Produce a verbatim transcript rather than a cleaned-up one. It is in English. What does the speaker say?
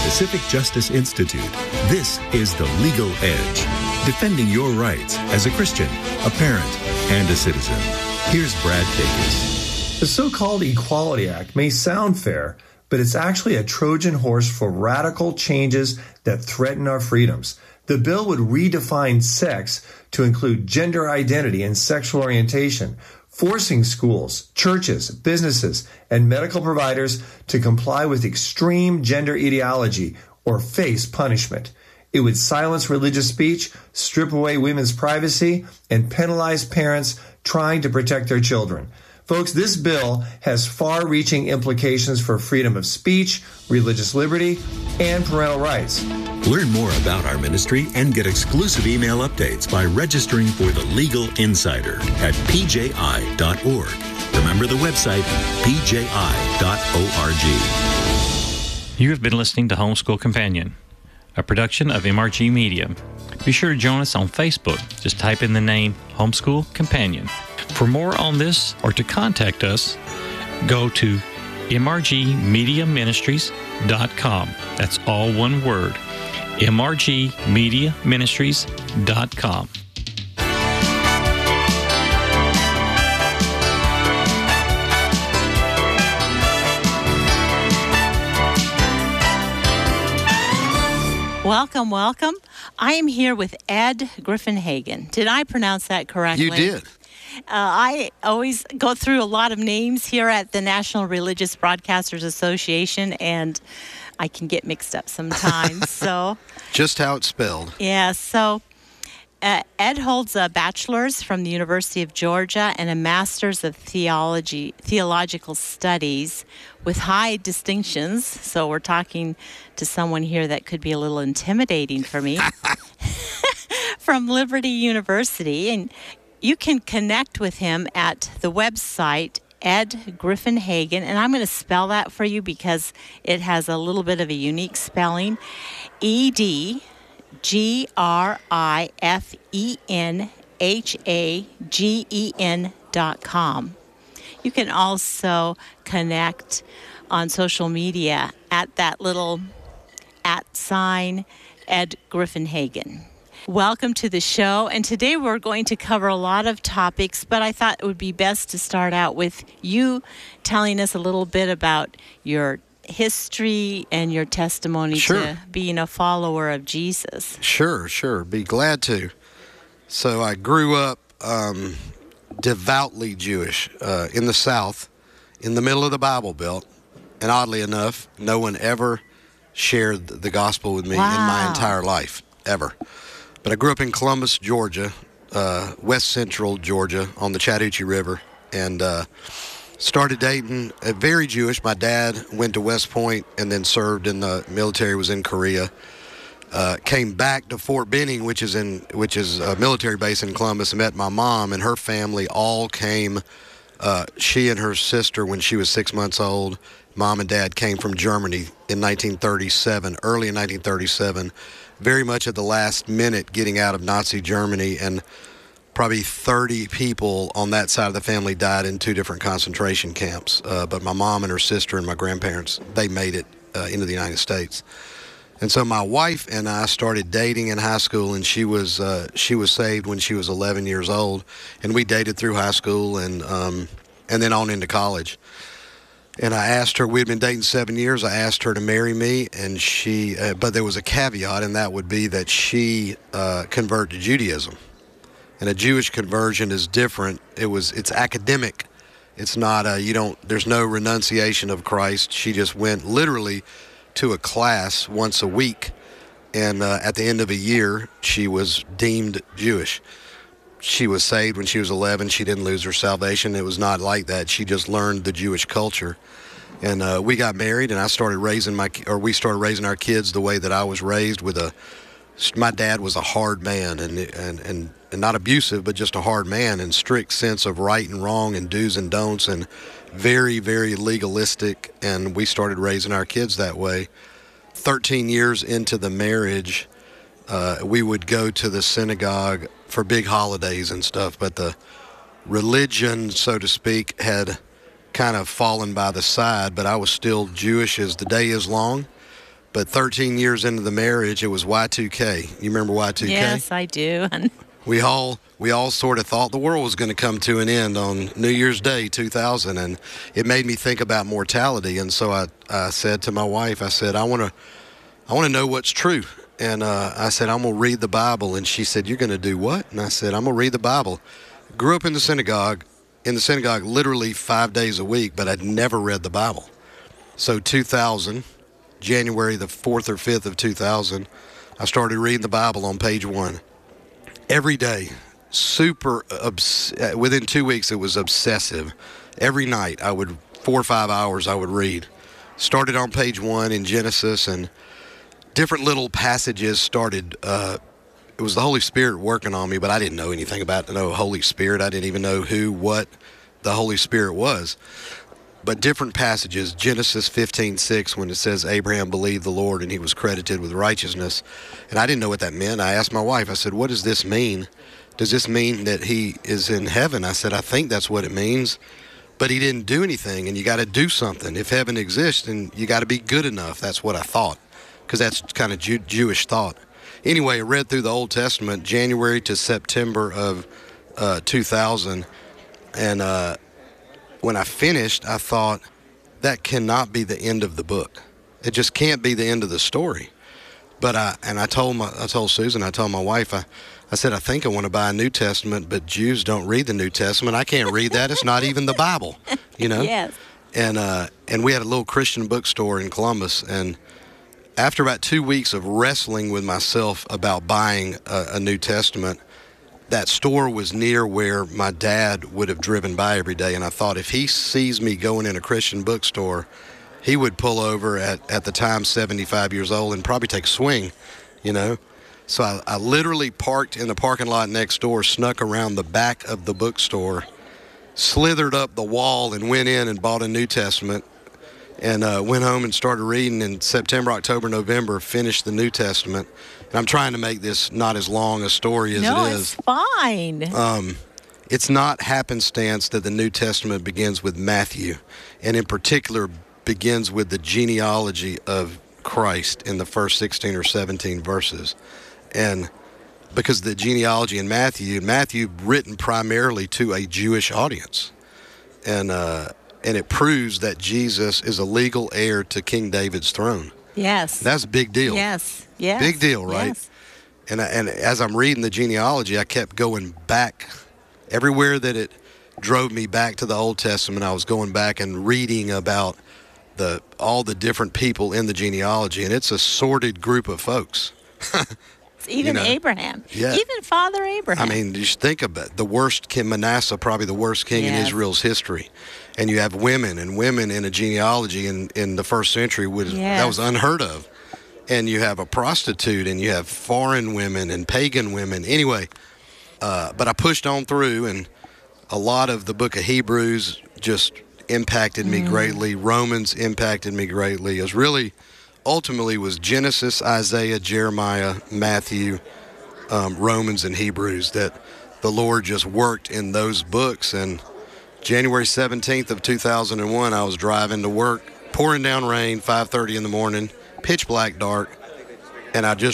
Pacific Justice Institute, this is The Legal Edge, defending your rights as a Christian, a parent, and a citizen. Here's Brad Dacus. The so-called Equality Act may sound fair, but it's actually a Trojan horse for radical changes that threaten our freedoms. The bill would redefine sex to include gender identity and sexual orientation, forcing schools, churches, businesses, and medical providers to comply with extreme gender ideology or face punishment. It would silence religious speech, strip away women's privacy, and penalize parents trying to protect their children. Folks, this bill has far-reaching implications for freedom of speech, religious liberty, and parental rights. Learn more about our ministry and get exclusive email updates by registering for the Legal Insider at p j i dot org. Remember the website, p j i dot org. You have been listening to Homeschool Companion, a production of M R G Media. Be sure to join us on Facebook. Just type in the name Homeschool Companion. For more on this or to contact us, go to m r g media ministries dot com. That's all one word, m r g media ministries dot com. Welcome, welcome. I am here with Ed Griffenhagen. Did I pronounce that correctly? You did. Uh, I always go through a lot of names here at the National Religious Broadcasters Association, and I can get mixed up sometimes. So, just how it's spelled. Yeah, so uh, Ed holds a bachelor's from the University of Georgia and a master's of theology, theological studies with high distinctions. So we're talking to someone here that could be a little intimidating for me. From Liberty University, and you can connect with him at the website Ed Griffenhagen, and I'm going to spell that for you because it has a little bit of a unique spelling. E D G R I F E N H A G E N dot com. You can also connect on social media at that little at sign Ed Griffenhagen. Welcome to the show, and today we're going to cover a lot of topics, but I thought it would be best to start out with you telling us a little bit about your history and your testimony Sure. to being a follower of Jesus. Sure, sure. Be glad to. So I grew up um, devoutly Jewish uh, in the South, in the middle of the Bible Belt, and oddly enough, no one ever shared the gospel with me Wow. in my entire life, ever. But I grew up in Columbus, Georgia, uh, west central Georgia, on the Chattahoochee River, and uh, started dating, uh, very Jewish. My dad went to West Point and then served in the military, was in Korea. Uh, came back to Fort Benning, which is in which is a military base in Columbus, and met my mom, and her family all came. Uh, she and her sister, when she was six months old, mom and dad came from Germany in nineteen thirty-seven, early in nineteen thirty-seven, very much at the last minute getting out of Nazi Germany, and probably thirty people on that side of the family died in two different concentration camps. Uh, but my mom and her sister and my grandparents, they made it uh, into the United States. And so my wife and I started dating in high school, and she was uh, she was saved when she was eleven years old, and we dated through high school and um, and then on into college. And I asked her, we'd been dating seven years, I asked her to marry me, and she, uh, but there was a caveat, and that would be that she uh, convert to Judaism. And a Jewish conversion is different. It was, it's academic. It's not, a, you don't, there's no renunciation of Christ. She just went literally to a class once a week, and uh, at the end of a year, she was deemed Jewish. She was saved when she was eleven. She didn't lose her salvation. It was not like that. She just learned the Jewish culture. And uh, we got married, and I started raising my, or we started raising our kids the way that I was raised with a, my dad was a hard man, and and and, and not abusive, but just a hard man, and strict sense of right and wrong and do's and don'ts, and very, very legalistic, and we started raising our kids that way. thirteen years into the marriage, uh, we would go to the synagogue for big holidays and stuff, but the religion, so to speak, had kind of fallen by the side, but I was still Jewish as the day is long. But thirteen years into the marriage, it was Y two K. You remember Y two K? Yes, I do. We all we all sort of thought the world was going to come to an end on New Year's Day two thousand, and it made me think about mortality. And so I, I said to my wife, I said, I want to I want to know what's true. And uh, I said, I'm going to read the Bible. And she said, you're going to do what? And I said, I'm going to read the Bible. Grew up in the synagogue, in the synagogue literally five days a week, but I'd never read the Bible. So two thousand, January the fourth or fifth of two thousand, I started reading the Bible on page one. Every day, super, obs- within two weeks, it was obsessive. Every night, I would, four or five hours, I would read. Started on page one in Genesis, and different little passages started. Uh, it was the Holy Spirit working on me, but I didn't know anything about the no Holy Spirit. I didn't even know who, what the Holy Spirit was. But different passages, Genesis fifteen six, when it says Abraham believed the Lord and he was credited with righteousness. And I didn't know what that meant. I asked my wife, I said, what does this mean? Does this mean that he is in heaven? I said, I think that's what it means. But he didn't do anything, and you got to do something. If heaven exists, then you got to be good enough. That's what I thought, because that's kind of Jew- Jewish thought. Anyway, I read through the Old Testament, January to September of uh, two thousand, and uh, when I finished, I thought, that cannot be the end of the book. It just can't be the end of the story. But I and I told my I told Susan, I told my wife, I, I said, I think I want to buy a New Testament, but Jews don't read the New Testament. I can't read that. It's not even the Bible, you know? Yes. And uh, and we had a little Christian bookstore in Columbus, and after about two weeks of wrestling with myself about buying a, a New Testament, that store was near where my dad would have driven by every day, and I thought, if he sees me going in a Christian bookstore, he would pull over at, at the time seventy-five years old and probably take a swing, you know. So I, I literally parked in the parking lot next door, snuck around the back of the bookstore, slithered up the wall and went in and bought a New Testament, and uh, went home and started reading in September, October, November, finished the New Testament. And I'm trying to make this not as long a story as no, it is. it's fine. Um, it's not happenstance that the New Testament begins with Matthew, and in particular begins with the genealogy of Christ in the first sixteen or seventeen verses. And because the genealogy in Matthew, Matthew written primarily to a Jewish audience. And uh, and it proves that Jesus is a legal heir to King David's throne. Yes. That's a big deal. Yes. Yes. Big deal, right? Yes. And I, and as I'm reading the genealogy, I kept going back. Everywhere that it drove me back to the Old Testament, I was going back and reading about the all the different people in the genealogy. And it's a sordid group of folks. Even you know, Abraham. yeah. Even Father Abraham. I mean, you should think about it. The worst king, Manasseh, probably the worst king Yes. in Israel's history. And you have women, and women in a genealogy in, in the first century, was, Yes. that was unheard of. And you have a prostitute, and you have foreign women and pagan women. Anyway, uh, but I pushed on through, and a lot of the book of Hebrews just impacted me Mm. greatly. Romans impacted me greatly. It was really... ultimately was Genesis, Isaiah, Jeremiah, Matthew, um, Romans, and Hebrews that the Lord just worked in those books. And January seventeenth of two thousand one, I was driving to work, pouring down rain, five thirty in the morning, pitch black dark, and I just